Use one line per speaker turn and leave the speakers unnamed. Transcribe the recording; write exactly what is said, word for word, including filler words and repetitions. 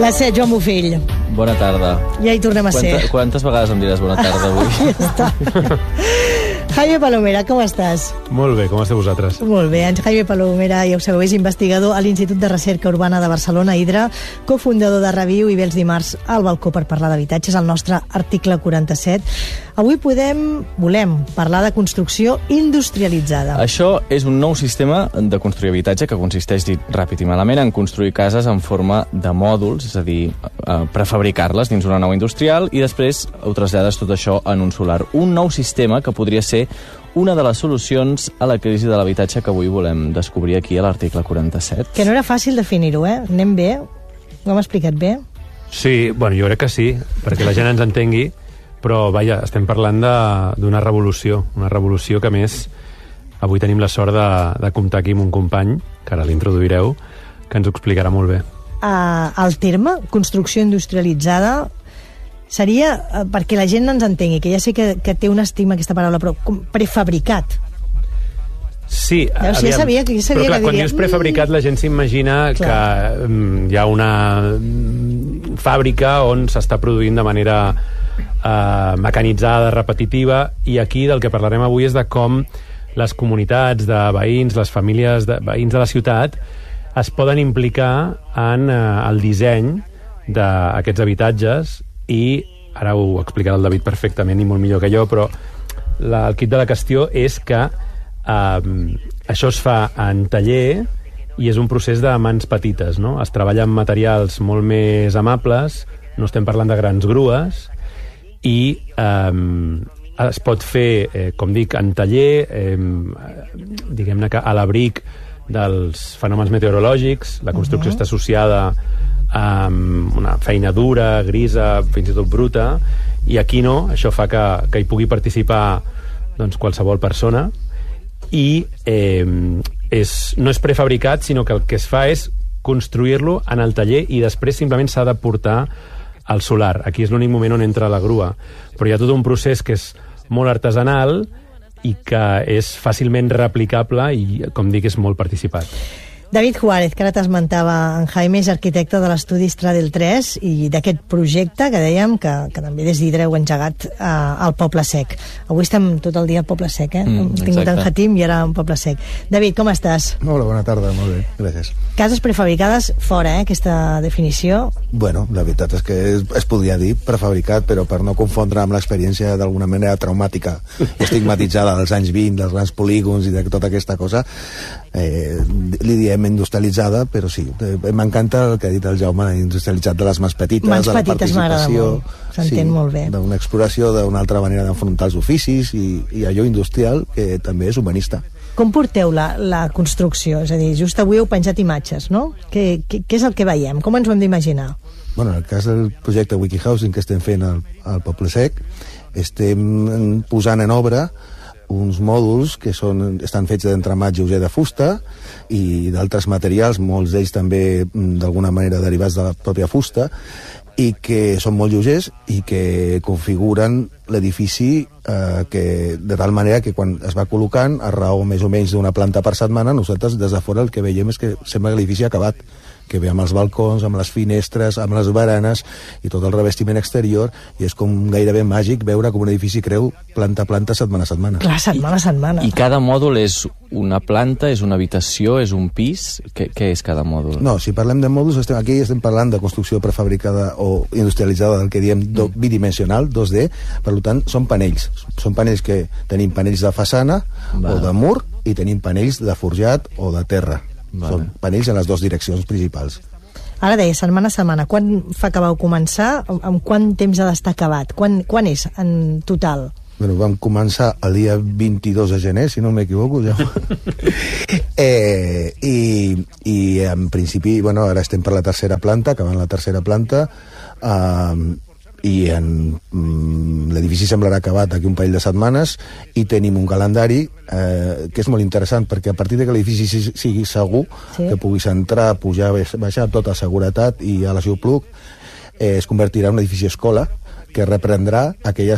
La set, Joan Bofill.
Bona tarda.
Ja hi tornem a
Quanta,
ser.
Quantes vegades em diràs bona tarda avui?
Ja està. Jaime Palomera, com estàs?
Molt bé, com esteu vosaltres?
Molt bé, en Jaime Palomera, ja ho sabeu, és investigador a l'Institut de Recerca Urbana de Barcelona, IDRA, cofundador de Reviu, i ve els dimarts al balcó per parlar d'habitatges, el nostre article quaranta-set. Avui podem, volem, parlar de construcció industrialitzada.
Això és un nou sistema de construir habitatge que consisteix, dit ràpid i malament, en construir cases en forma de mòduls, és a dir, prefabricar-les dins una nau industrial i després ho trasllades tot això en un solar. Un nou sistema que podria ser una de les solucions a la crisi de l'habitatge que avui volem descobrir aquí a l'article quaranta-set.
Que no era fàcil definir-ho, eh? Anem bé? Ho hem explicat bé?
Sí, bueno, jo crec que sí, perquè la gent ens entengui, però, vaja, estem parlant d'una revolució, una revolució que, a més, avui tenim la sort de, de comptar aquí amb un company, que ara l'introduireu, que ens ho explicarà molt bé.
Uh, el terme construcció industrialitzada seria, uh, perquè la gent no ens entengui, que ja sé que, que té un estigma aquesta paraula, però com prefabricat.
Sí,
Veus, ja sabia, ja sabia
però clar,
que
quan
diria...
dius prefabricat la gent s'imagina que um, hi ha una um, fàbrica on s'està produint de manera uh, mecanitzada, repetitiva, i aquí del que parlarem avui és de com les comunitats de veïns, les famílies de veïns de la ciutat es poden implicar en uh, el disseny d'aquests habitatges, i ara ho explicarà el David perfectament i molt millor que jo, però la, el kit de la qüestió és que uh, això es fa en taller i és un procés de mans petites, no? Es treballa amb materials molt més amables, no estem parlant de grans grues, i um, es pot fer, eh, com dic, en taller, eh, diguem-ne que a l'abric dels fenòmens meteorològics. La construcció uh-huh. està associada a una feina dura, grisa, fins i tot bruta, i aquí no, això fa que, que hi pugui participar doncs, qualsevol persona, i eh, és, no és prefabricat, sinó que el que es fa és construir-lo en el taller i després simplement s'ha de portar al solar. Aquí és l'únic moment on entra la grua, però hi ha tot un procés que és molt artesanal i que és fàcilment replicable i, com dic, és molt participat.
David Juárez, que ara t'esmentava en Jaime, és arquitecte de l'estudi Stradel tres i d'aquest projecte que dèiem que, que també des d'Hidra heu engegat eh, al Poble Sec. Avui estem tot el dia al Poble Sec, eh?
Mm,
Hem tingut en Hatim i ara en Poble Sec. David, com estàs?
Hola, bona tarda, molt bé, gràcies.
Cases prefabricades, fora, eh, aquesta definició.
Bueno, la veritat és que es, es podria dir prefabricat, però per no confondre amb l'experiència d'alguna manera traumàtica i estigmatitzada dels anys vint, dels grans polígons i de tota aquesta cosa, eh, li diem industrialitzada, però sí, m'encanta el que ha dit el Jaume, industrialitzat de les mans petites,
mans
de la
petites
participació,
s'entén
sí,
molt bé,
d'una exploració d'una altra manera d'enfrontar els oficis i, i allò industrial que també és humanista.
Com porteu la, la construcció? És a dir, just avui heu penjat imatges, no? Què, què, què és el que veiem? Com ens ho hem d'imaginar?
Bueno, en el cas del projecte Wikihousing que estem fent al, al Poble Sec, estem posant en obra uns mòduls que són, estan fets d'entramat lleuger de fusta i d'altres materials, molts d'ells també d'alguna manera derivats de la pròpia fusta, i que són molt lleugers i que configuren l'edifici eh, que, de tal manera que quan es va col·locant a raó més o menys d'una planta per setmana, nosaltres des de fora el que veiem és que sembla que l'edifici ha acabat, que ve amb els balcons, amb les finestres, amb les baranes i tot el revestiment exterior, i és com gairebé màgic veure com un edifici creu planta a planta, setmana a setmana.
Clar, setmana a setmana.
I cada mòdul és una planta, és una habitació, és un pis? Què, què és cada mòdul?
No, si parlem de mòduls, estem, aquí estem parlant de construcció prefabricada o industrialitzada, del que diem do, bidimensional, dos D, per tant, són panells. Són panells que tenim panells de façana Va. o de mur, i tenim panells de forjat o de terra. Vale. Són panells en les dues direccions principals.
Ara deia, setmana a setmana. Quan fa que vau començar? Amb quant temps ha d'estar acabat? Quan, quan és en total?
Bueno, vam començar el dia vint-i-dos de gener, si no m'equivoco, ja. eh, i, I en principi, bueno, ara estem per la tercera planta, acabant la tercera planta, eh, i en mm, l'edifici semblarà acabat d'aquí un parell de setmanes, i tenim un calendari eh, que és molt interessant, perquè a partir de que l'edifici sigui segur, sí. que puguis entrar, pujar, baixar, tota seguretat i a l'Aixopluc, eh, es convertirà en un edifici escola que reprendrà aquella